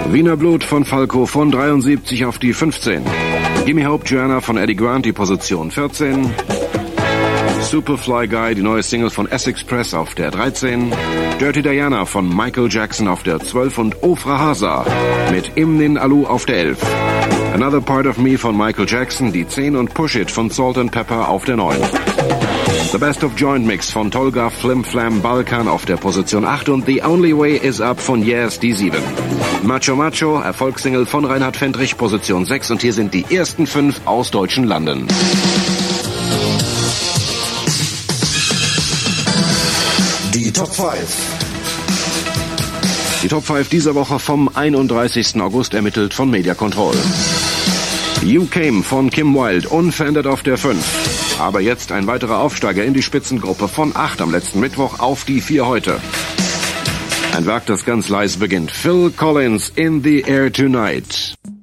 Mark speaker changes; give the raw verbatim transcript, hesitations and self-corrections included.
Speaker 1: Wiener Blut von Falco von dreiundsiebzig auf die fünfzehn. Gimme Hope Joanna von Eddie Grant, die Position vierzehn. Superfly Guy, die neue Single von Essex Press auf der dreizehn. Dirty Diana von Michael Jackson auf der zwölf und Ofra Hasa mit Imnin Alu auf der elf. Another Part of Me von Michael Jackson, die zehn und Push It von Salt and Pepper auf der neun. The Best of Joint Mix von Tolga Flim Flam Balkan auf der Position acht und The Only Way Is Up von Yes, die sieben. Macho Macho, Erfolgssingle von Reinhard Fendrich, Position sechs und hier sind die ersten fünf aus deutschen Landen.
Speaker 2: Die Top fünf.
Speaker 1: Die Top fünf dieser Woche vom einunddreißigsten August ermittelt von Media Control. You Came von Kim Wilde, unverändert auf der fünf. Aber jetzt ein weiterer Aufsteiger in die Spitzengruppe von acht am letzten Mittwoch auf die vier heute. Ein Werk, das ganz leise beginnt. Phil Collins, In the Air Tonight.